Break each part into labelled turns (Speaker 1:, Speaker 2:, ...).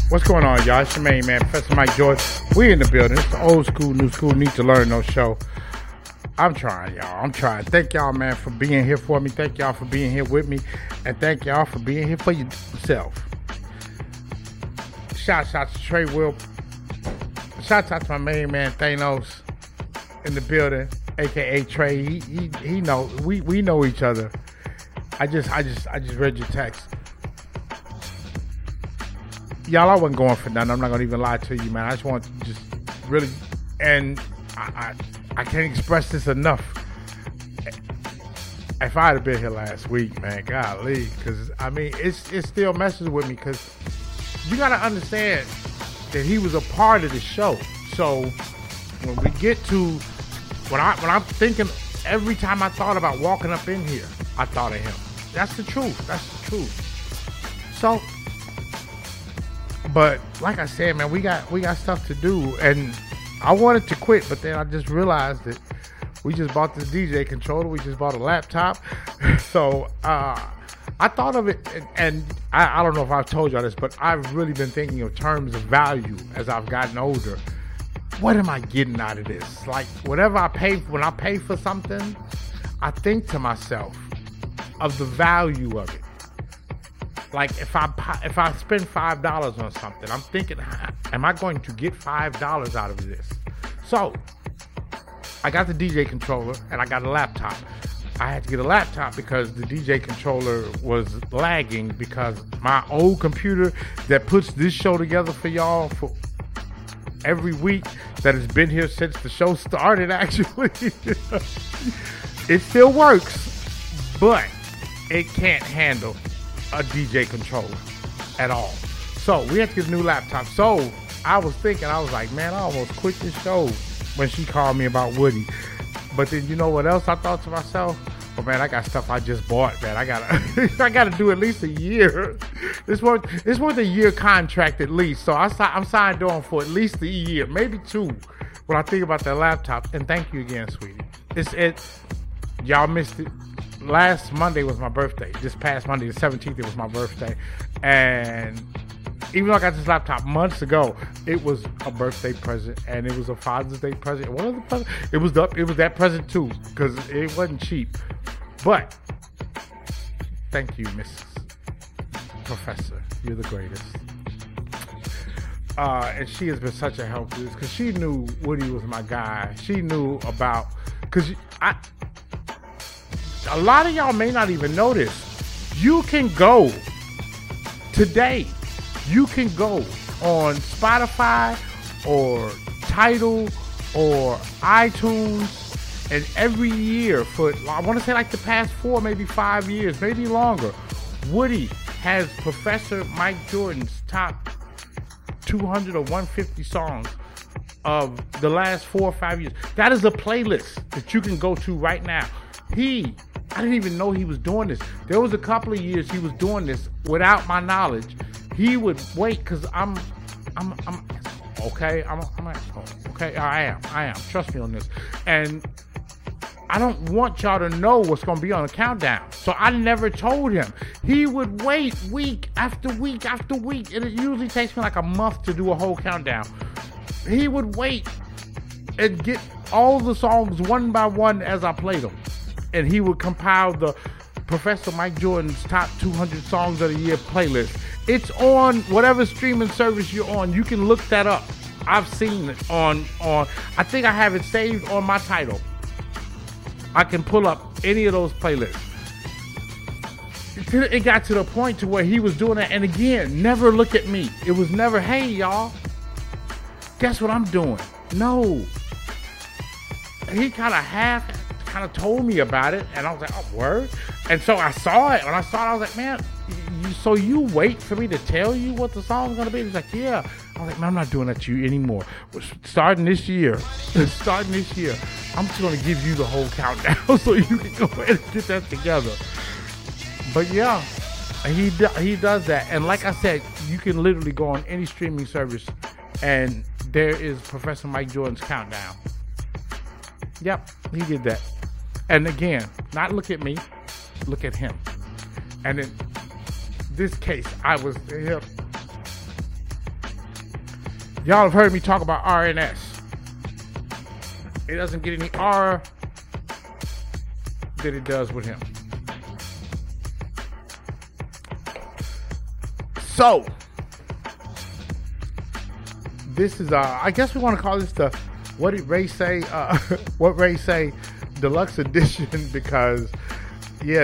Speaker 1: What's going on, y'all? It's your main man, Professor Mike Jordan. We in the building. It's the old school, new school, need to learn no show. I'm trying, y'all. I'm trying. Thank y'all, man, for being here for me. Thank y'all for being here with me. And thank y'all for being here for yourself. Shouts out to Trey Will. Shouts out to my main man, Thanos, in the building, a.k.a. Trey. He knows. We know each other. I just read your text. Y'all, I wasn't going for nothing. I'm not going to even lie to you, man. I just want to just really, and I can't express this enough. If I had been here last week, man, golly, because, I mean, it still messes with me, because you got to understand that he was a part of the show. So when we get to, when I'm thinking, every time I thought about walking up in here, I thought of him. That's the truth. That's the truth. So, but like I said, man, we got stuff to do, and I wanted to quit, but then I just realized that we just bought this DJ controller, we just bought a laptop, so I thought of it, and I don't know if I've told y'all this, but I've really been thinking of terms of value as I've gotten older. What am I getting out of this? Like, whatever I pay, when I pay for something, I think to myself of the value of it. Like, if I spend $5 on something, I'm thinking, am I going to get $5 out of this? So, I got the DJ controller and I got a laptop. I had to get a laptop because the DJ controller was lagging, because my old computer that puts this show together for y'all for every week, that has been here since the show started, actually, it still works, but it can't handle a DJ controller at all. So we had to get a new laptop. So I was thinking, I was like, man, I almost quit this show when she called me about Woody. But then, you know what else I thought to myself? Oh man, I got stuff I just bought, man. I gotta do at least a year. This worth a year contract at least. So I'm signed on for at least a year, maybe two, when I think about that laptop. And thank you again, sweetie. Y'all missed it. Last Monday was my birthday. This past Monday, the 17th, it was my birthday. And even though I got this laptop months ago, it was a birthday present, and it was a Father's Day present. One of the presents, it was that present too, because it wasn't cheap. But thank you, Mrs. Professor. You're the greatest. And she has been such a help to this, because she knew Woody was my guy. She knew about, because a lot of y'all may not even know this. You can go today. You can go on Spotify or Tidal or iTunes, and every year for, I want to say like the past 4, maybe 5 years, maybe longer, Woody has Professor Mike Jordan's top 200 or 150 songs of the last 4 or 5 years. That is a playlist that you can go to right now. I didn't even know he was doing this. There was a couple of years he was doing this without my knowledge. He would wait, because I'm okay. I'm an asshole. Okay, I am. Trust me on this. And I don't want y'all to know what's going to be on the countdown. So I never told him. He would wait week after week after week, and it usually takes me like a month to do a whole countdown. He would wait and get all the songs one by one as I played them. And he would compile the Professor Mike Jordan's top 200 songs of the year playlist. It's on whatever streaming service you're on. You can look that up. I've seen it on I think I have it saved on my Tidal. I can pull up any of those playlists. It got to the point to where he was doing that. And again, never look at me. It was never, hey, y'all, guess what I'm doing? No. He kind of told me about it, and I was like, oh, word? And so I saw it. When I saw it, I was like, man, so you wait for me to tell you what the song's going to be? He's like, yeah. I was like, man, I'm not doing that to you anymore. Starting this year, I'm just going to give you the whole countdown so you can go ahead and get that together. But yeah, he does that. And like I said, you can literally go on any streaming service, and there is Professor Mike Jordan's countdown. Yep, he did that. And again, not look at me, look at him. And in this case, I was him. Y'all have heard me talk about RNS. It doesn't get any R than it does with him. So, this is, I guess we want to call this the What Did Ray Say? What Ray Say Deluxe Edition, because, yeah,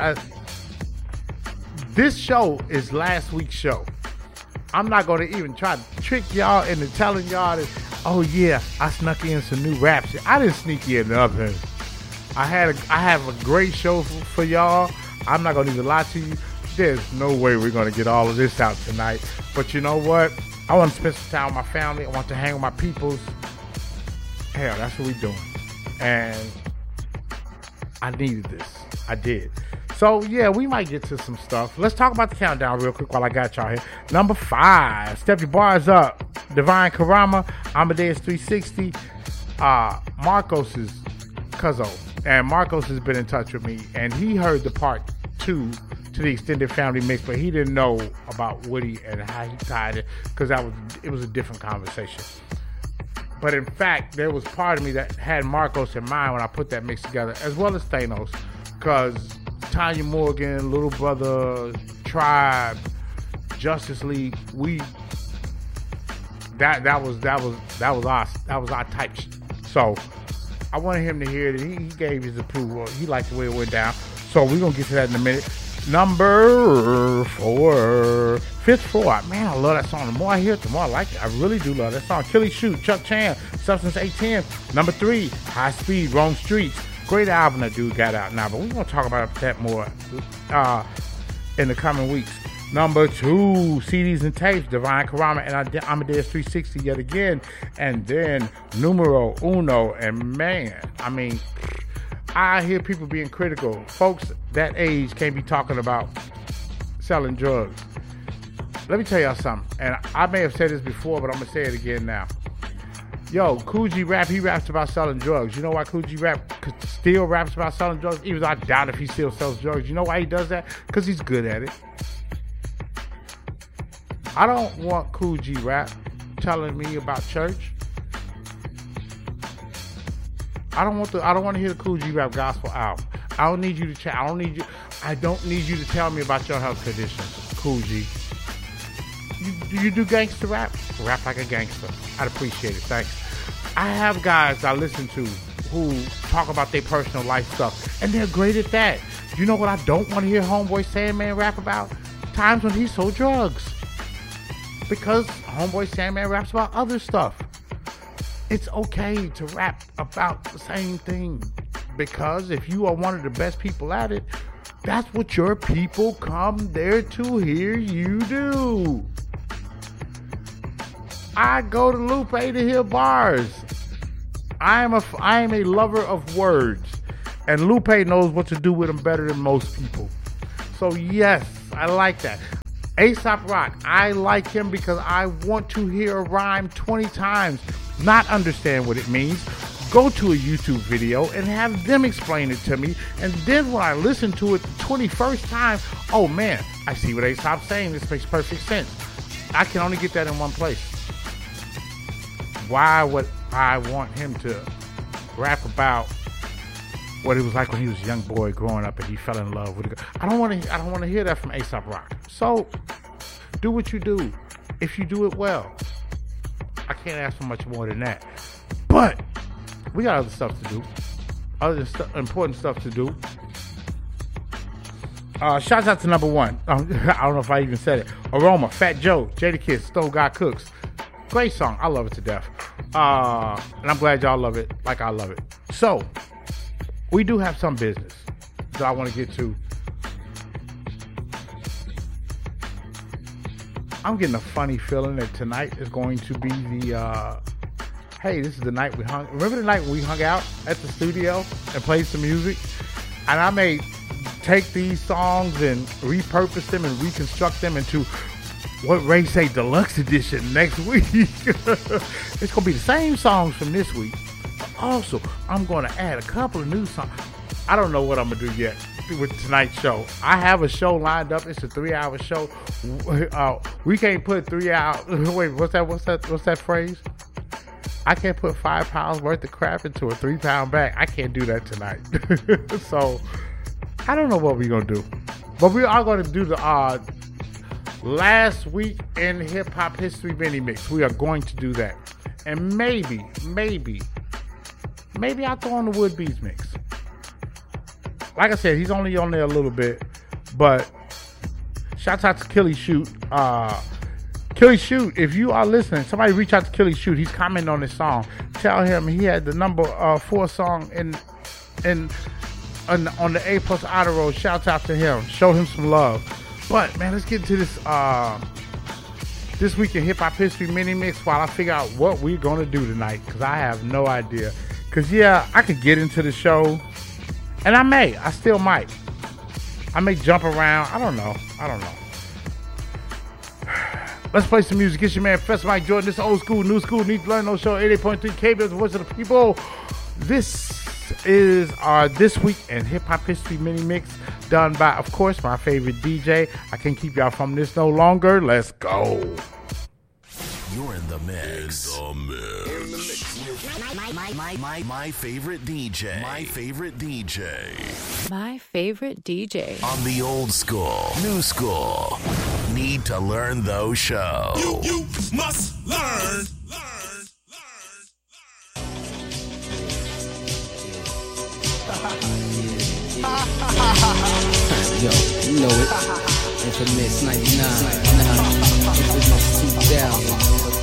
Speaker 1: this show is last week's show. I'm not going to even try to trick y'all into telling y'all that, oh yeah, I snuck in some new rap shit. I didn't sneak in nothing. I have a great show for y'all. I'm not going to even lie to you. There's no way we're going to get all of this out tonight. But you know what? I want to spend some time with my family. I want to hang with my peoples. Hell, that's what we're doing. And I needed this. I did. So, yeah, we might get to some stuff. Let's talk about the countdown real quick while I got y'all here. Number 5, Step Your Bars Up. Divine Karama, Amadeus 360, Marcos's Cuzzo. And Marcos has been in touch with me, and he heard the part 2 to the extended family mix, but he didn't know about Woody and how he tied it, because it was a different conversation. But in fact, there was part of me that had Marcos in mind when I put that mix together, as well as Thanos, because Tanya Morgan, Little Brother, Tribe, Justice League, that was our type. So I wanted him to hear it. He gave his approval. He liked the way it went down. So we're gonna get to that in a minute. Number 4, Fifth Floor. Man, I love that song. The more I hear it, the more I like it. I really do love that song. Killy Shoot, Chuck Chan, Substance 810. Number 3, High Speed, Wrong Streets. Great album that dude got out now, but we're going to talk about that more in the coming weeks. Number 2, CDs and Tapes, Divine Karama and Amadeus 360 yet again. And then Numero Uno. And man, I mean, I hear people being critical. Folks that age can't be talking about selling drugs. Let me tell y'all something. And I may have said this before, but I'm going to say it again now. Yo, Kool G Rap, he raps about selling drugs. You know why Kool G Rap still raps about selling drugs? Even though I doubt if he still sells drugs. You know why he does that? Because he's good at it. I don't want Kool G Rap telling me about church. I don't want to hear the Kool G Rap gospel album. I don't need you to I don't need you to tell me about your health conditions, Kool G. You do gangster rap? Rap like a gangster. I'd appreciate it. Thanks. I have guys I listen to who talk about their personal life stuff, and they're great at that. You know what I don't want to hear Homeboy Sandman rap about? Times when he sold drugs. Because Homeboy Sandman raps about other stuff. It's okay to rap about the same thing. Because if you are one of the best people at it, that's what your people come there to hear you do. I go to Lupe to hear bars. I am a lover of words, and Lupe knows what to do with them better than most people. So yes, I like that. A$AP Rock, I like him because I want to hear a rhyme 20 times, not understand what it means. Go to a YouTube video and have them explain it to me, and then when I listen to it the 21st time, oh man, I see what A$AP's saying. This makes perfect sense. I can only get that in one place. Why would I want him to rap about what it was like when he was a young boy growing up and he fell in love with a girl? I don't want to hear that from A$AP Rock. So do what you do. If you do it well, I can't ask for much more than that. But we got other stuff to do, important stuff to do. Shouts out to number 1. I don't know if I even said it. Aroma, Fat Joe, Jadakiss, Stone God Cooks. Great song. I love it to death. And I'm glad y'all love it like I love it. So, we do have some business that I want to get to. I'm getting a funny feeling that tonight is going to be the, hey, this is the night remember the night when we hung out at the studio and played some music? And I may take these songs and repurpose them and reconstruct them into What Ray Say Deluxe Edition next week. It's going to be the same songs from this week. But also, I'm going to add a couple of new songs. I don't know what I'm going to do yet. with tonight's show. I have a show lined up. It's a 3-hour show. We can't put 3 hours. Wait, what's that phrase? I can't put 5 pounds worth of crap into a 3-pound bag. I can't do that tonight. So I don't know what we're gonna do, but we are gonna do the last week in hip hop history mini mix. We are going to do that, and maybe I'll throw on the Wood Beats mix. Like I said, he's only on there a little bit, but shouts out to Killy Shoot. Killy Shoot, if you are listening, somebody reach out to Killy Shoot. He's commenting on this song. Tell him he had the number 4 song on the A+ Honor Roll. Shouts out to him. Show him some love. But man, let's get into this week in hip hop history mini mix while I figure out what we're gonna do tonight, because I have no idea. Because yeah, I could get into the show, and I still might. I may jump around. I don't know. Let's play some music. It's your man, Professor Mike Jordan. This is old school, new school, need to learn no show. 88.3 KBS, the voice of the people. This is our This Week in Hip Hop History mini mix, done by, of course, my favorite DJ. I can't keep y'all from this no longer. Let's go.
Speaker 2: You're in the mix. My favorite DJ. My favorite DJ.
Speaker 3: My favorite DJ.
Speaker 2: On the old school, new school, need to learn those show.
Speaker 4: You must learn.
Speaker 5: Yo, you know it. Infamous 99, infamous 2000.